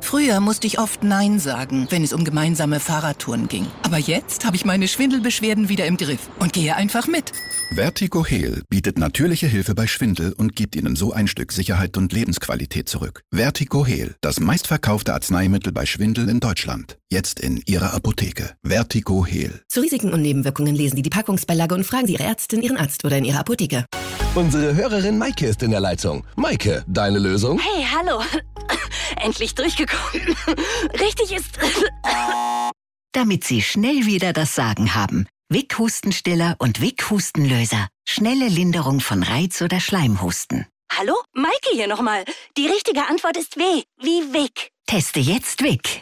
Früher musste ich oft Nein sagen, wenn es um gemeinsame Fahrradtouren ging. Aber jetzt habe ich meine Schwindelbeschwerden wieder im Griff und gehe einfach mit. Vertigo Heal bietet natürliche Hilfe bei Schwindel und gibt Ihnen so ein Stück Sicherheit und Lebensqualität zurück. Vertigo Heal, das meistverkaufte Arzneimittel bei Schwindel in Deutschland. Jetzt in Ihrer Apotheke. Vertigo Heal. Zu Risiken und Nebenwirkungen lesen Sie die Packungsbeilage und fragen Sie Ihre Ärztin, Ihren Arzt oder in Ihrer Apotheke. Unsere Hörerin Maike ist in der Leitung. Maike, deine Lösung? Hey, hallo. Endlich durchgekommen. Richtig ist... Damit Sie schnell wieder das Sagen haben. Vic Hustenstiller und Vic Hustenlöser. Schnelle Linderung von Reiz- oder Schleimhusten. Hallo? Maike hier nochmal. Die richtige Antwort ist W. Wie Vic. Teste jetzt Vic.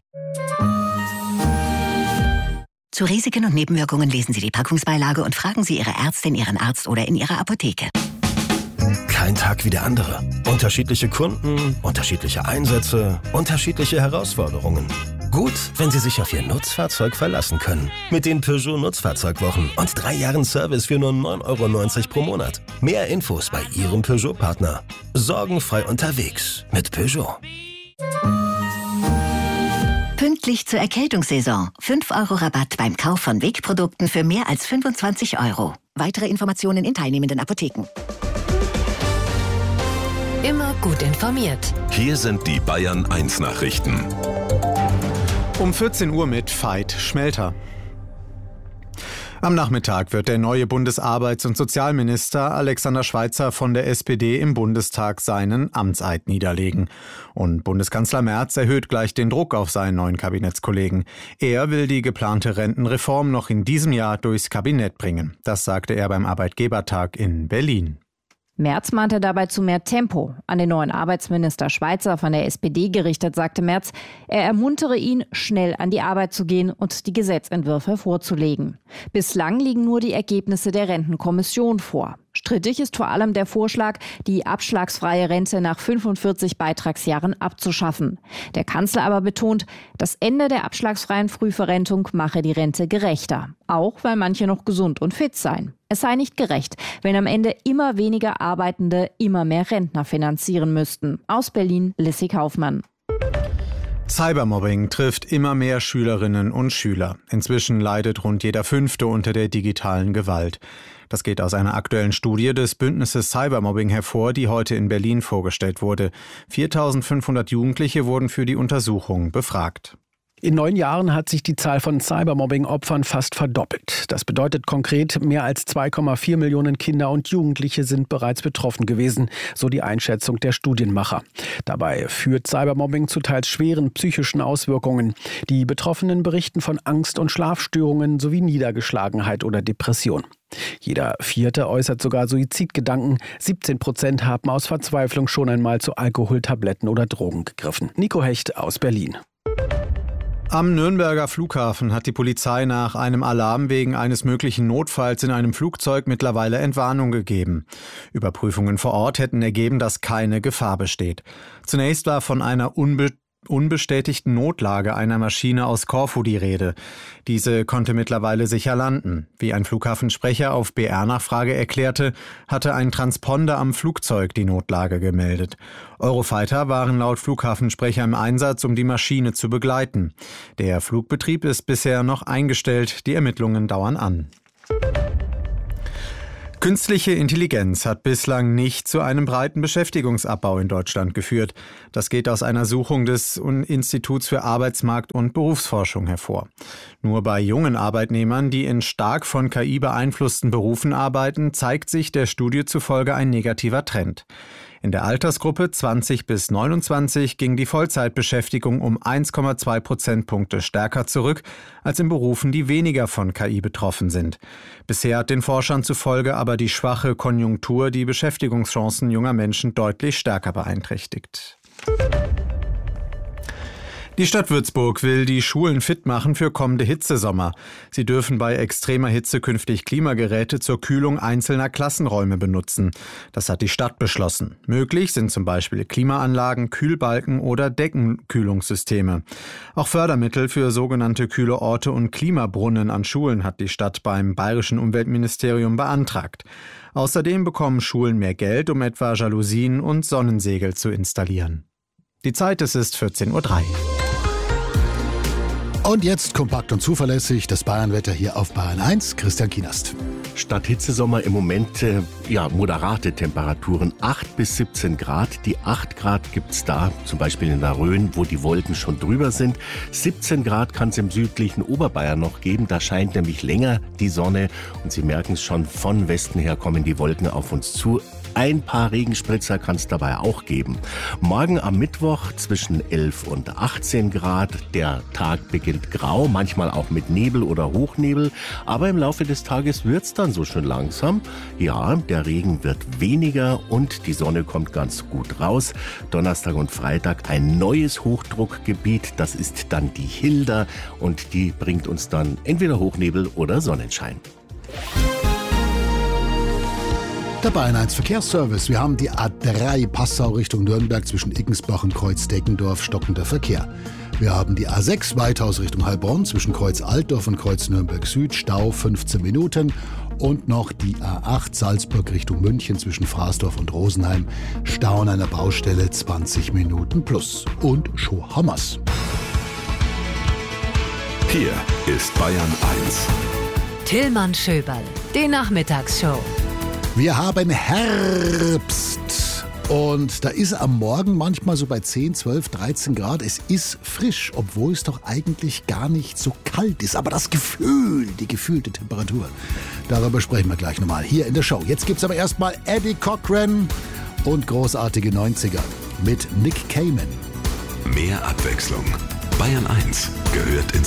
Zu Risiken und Nebenwirkungen lesen Sie die Packungsbeilage und fragen Sie Ihre Ärztin, Ihren Arzt oder in Ihrer Apotheke. Kein Tag wie der andere. Unterschiedliche Kunden, unterschiedliche Einsätze, unterschiedliche Herausforderungen. Gut, wenn Sie sich auf Ihr Nutzfahrzeug verlassen können. Mit den Peugeot Nutzfahrzeugwochen und 3 Jahren Service für nur 9,90 € pro Monat. Mehr Infos bei Ihrem Peugeot-Partner. Sorgenfrei unterwegs mit Peugeot. Pünktlich zur Erkältungssaison. 5 € Rabatt beim Kauf von Vic-Produkten für mehr als 25 €. Weitere Informationen in teilnehmenden Apotheken. Immer gut informiert. Hier sind die Bayern 1 Nachrichten. Um 14 Uhr mit Veit Schmelter. Am Nachmittag wird der neue Bundesarbeits- und Sozialminister Alexander Schweitzer von der SPD im Bundestag seinen Amtseid niederlegen. Und Bundeskanzler Merz erhöht gleich den Druck auf seinen neuen Kabinettskollegen. Er will die geplante Rentenreform noch in diesem Jahr durchs Kabinett bringen. Das sagte er beim Arbeitgebertag in Berlin. Merz mahnte dabei zu mehr Tempo. An den neuen Arbeitsminister Schweitzer von der SPD gerichtet, sagte Merz, er ermuntere ihn, schnell an die Arbeit zu gehen und die Gesetzentwürfe vorzulegen. Bislang liegen nur die Ergebnisse der Rentenkommission vor. Strittig ist vor allem der Vorschlag, die abschlagsfreie Rente nach 45 Beitragsjahren abzuschaffen. Der Kanzler aber betont, das Ende der abschlagsfreien Frühverrentung mache die Rente gerechter. Auch weil manche noch gesund und fit seien. Es sei nicht gerecht, wenn am Ende immer weniger Arbeitende immer mehr Rentner finanzieren müssten. Aus Berlin, Lissy Kaufmann. Cybermobbing trifft immer mehr Schülerinnen und Schüler. Inzwischen leidet rund jeder 5. unter der digitalen Gewalt. Das geht aus einer aktuellen Studie des Bündnisses Cybermobbing hervor, die heute in Berlin vorgestellt wurde. 4.500 Jugendliche wurden für die Untersuchung befragt. In 9 Jahren hat sich die Zahl von Cybermobbing-Opfern fast verdoppelt. Das bedeutet konkret, mehr als 2,4 Millionen Kinder und Jugendliche sind bereits betroffen gewesen, so die Einschätzung der Studienmacher. Dabei führt Cybermobbing zu teils schweren psychischen Auswirkungen. Die Betroffenen berichten von Angst- und Schlafstörungen sowie Niedergeschlagenheit oder Depression. Jeder 4. äußert sogar Suizidgedanken. 17% haben aus Verzweiflung schon einmal zu Alkohol, Tabletten oder Drogen gegriffen. Nico Hecht aus Berlin. Am Nürnberger Flughafen hat die Polizei nach einem Alarm wegen eines möglichen Notfalls in einem Flugzeug mittlerweile Entwarnung gegeben. Überprüfungen vor Ort hätten ergeben, dass keine Gefahr besteht. Zunächst war von einer unbestätigten Notlage einer Maschine aus Korfu die Rede. Diese konnte mittlerweile sicher landen. Wie ein Flughafensprecher auf BR-Nachfrage erklärte, hatte ein Transponder am Flugzeug die Notlage gemeldet. Eurofighter waren laut Flughafensprecher im Einsatz, um die Maschine zu begleiten. Der Flugbetrieb ist bisher noch eingestellt, die Ermittlungen dauern an. Künstliche Intelligenz hat bislang nicht zu einem breiten Beschäftigungsabbau in Deutschland geführt. Das geht aus einer Untersuchung des Instituts für Arbeitsmarkt- und Berufsforschung hervor. Nur bei jungen Arbeitnehmern, die in stark von KI beeinflussten Berufen arbeiten, zeigt sich der Studie zufolge ein negativer Trend. In der Altersgruppe 20 bis 29 ging die Vollzeitbeschäftigung um 1,2 Prozentpunkte stärker zurück als in Berufen, die weniger von KI betroffen sind. Bisher hat den Forschern zufolge aber die schwache Konjunktur die Beschäftigungschancen junger Menschen deutlich stärker beeinträchtigt. Die Stadt Würzburg will die Schulen fit machen für kommende Hitzesommer. Sie dürfen bei extremer Hitze künftig Klimageräte zur Kühlung einzelner Klassenräume benutzen. Das hat die Stadt beschlossen. Möglich sind zum Beispiel Klimaanlagen, Kühlbalken oder Deckenkühlungssysteme. Auch Fördermittel für sogenannte kühle Orte und Klimabrunnen an Schulen hat die Stadt beim Bayerischen Umweltministerium beantragt. Außerdem bekommen Schulen mehr Geld, um etwa Jalousien und Sonnensegel zu installieren. Die Zeit, es ist 14:03 Uhr. Und jetzt kompakt und zuverlässig das Bayernwetter hier auf Bayern 1. Christian Kienast. Statt Hitzesommer im Moment moderate Temperaturen, 8 bis 17 Grad. Die 8 Grad gibt's da, zum Beispiel in der Rhön, wo die Wolken schon drüber sind. 17 Grad kann es im südlichen Oberbayern noch geben. Da scheint nämlich länger die Sonne. Und Sie merken es schon, von Westen her kommen die Wolken auf uns zu. Ein paar Regenspritzer kann es dabei auch geben. Morgen am Mittwoch zwischen 11 und 18 Grad. Der Tag beginnt grau, manchmal auch mit Nebel oder Hochnebel. Aber im Laufe des Tages wird's dann so schön langsam. Ja, der Regen wird weniger und die Sonne kommt ganz gut raus. Donnerstag und Freitag ein neues Hochdruckgebiet. Das ist dann die Hilda und die bringt uns dann entweder Hochnebel oder Sonnenschein. Der Bayern 1 Verkehrsservice. Wir haben die A3 Passau Richtung Nürnberg zwischen Iggensbach und Kreuz-Deckendorf, stockender Verkehr. Wir haben die A6 Weithaus Richtung Heilbronn zwischen Kreuz Altdorf und Kreuz Nürnberg Süd, Stau 15 Minuten. Und noch die A8 Salzburg Richtung München zwischen Fraßdorf und Rosenheim, Stau an einer Baustelle 20 Minuten plus. Und Schohammers. Hier ist Bayern 1. Tillmann Schöberl, die Nachmittagsshow. Wir haben Herbst und da ist am Morgen manchmal so bei 10, 12, 13 Grad. Es ist frisch, obwohl es doch eigentlich gar nicht so kalt ist. Aber das Gefühl, die gefühlte Temperatur, darüber sprechen wir gleich nochmal hier in der Show. Jetzt gibt's aber erstmal Eddie Cochran und großartige 90er mit Nick Cayman. Mehr Abwechslung. Bayern 1 gehört ins